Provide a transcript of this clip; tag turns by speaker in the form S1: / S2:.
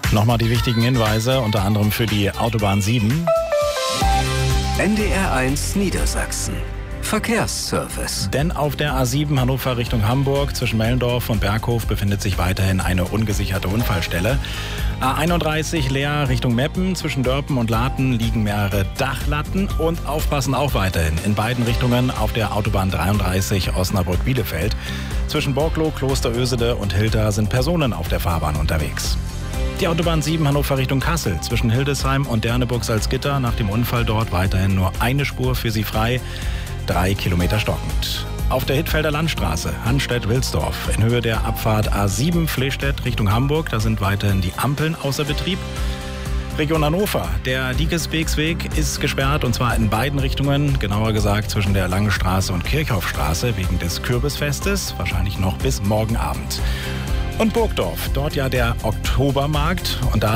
S1: Nochmal die wichtigen Hinweise, unter anderem für die Autobahn 7.
S2: NDR1 Niedersachsen. Verkehrsservice.
S1: Denn auf der A7 Hannover Richtung Hamburg zwischen Mellendorf und Berghof befindet sich weiterhin eine ungesicherte Unfallstelle. A31 Leer Richtung Meppen, zwischen Dörpen und Laten liegen mehrere Dachlatten und aufpassen auch weiterhin in beiden Richtungen auf der Autobahn 33 Osnabrück-Bielefeld. Zwischen Borglo, Klosterösede und Hilter sind Personen auf der Fahrbahn unterwegs. Die Autobahn 7 Hannover Richtung Kassel zwischen Hildesheim und Derneburg-Salzgitter, nach dem Unfall dort weiterhin nur eine Spur für Sie frei, 3 Kilometer stockend. Auf der Hittfelder Landstraße Hanstedt-Wilsdorf in Höhe der Abfahrt A7 Flehstedt Richtung Hamburg, da sind weiterhin die Ampeln außer Betrieb. Region Hannover, der Diekesbeeksweg ist gesperrt und zwar in beiden Richtungen, genauer gesagt zwischen der Lange Straße und Kirchhoffstraße wegen des Kürbisfestes, wahrscheinlich noch bis morgen Abend. Und Burgdorf, dort ja der Oktobermarkt und da